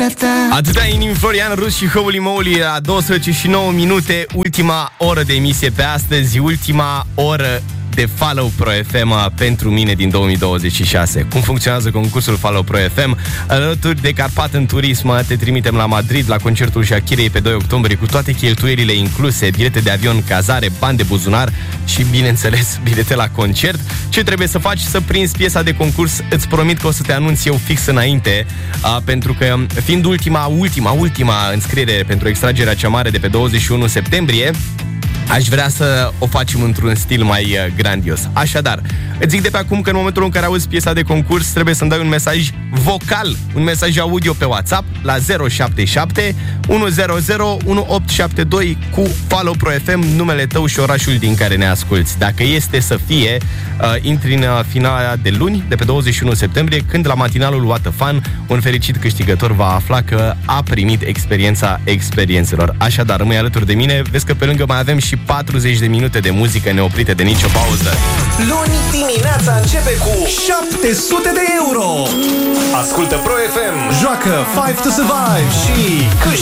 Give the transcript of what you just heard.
Atâta inimi, Florian Rus și Holy Moly la 12 și 9 minute. Ultima oră de emisie pe astăzi, ultima oră de Follow Pro FM pentru mine din 2026. Cum funcționează concursul Follow Pro FM? Alături de Carpat în Turism te trimitem la Madrid la concertul Shakirei pe 2 octombrie cu toate cheltuielile incluse, bilete de avion, cazare, bani de buzunar și, bineînțeles, bilete la concert. Ce trebuie să faci? Să prinzi piesa de concurs. Îți promit că o să te anunț eu fix înainte, pentru că fiind ultima înscriere pentru extragerea cea mare de pe 21 septembrie, aș vrea să o facem într-un stil mai grandios. Așadar, îți zic de pe acum că în momentul în care auzi piesa de concurs trebuie să-mi dai un mesaj vocal, un mesaj audio pe WhatsApp la 077 100 1872 cu Follow Pro FM, numele tău și orașul din care ne asculți. Dacă este să fie, intri în finala de luni, de pe 21 septembrie, când la matinalul What a Fun, un fericit câștigător va afla că a primit experiența experiențelor. Așadar, rămâi alături de mine, vezi că pe lângă mai avem și 40 de minute de muzică neoprite de nicio pauză. Luni dimineața începe cu 700 de euro. Ascultă Pro FM, joacă 5 to Survive și câștigă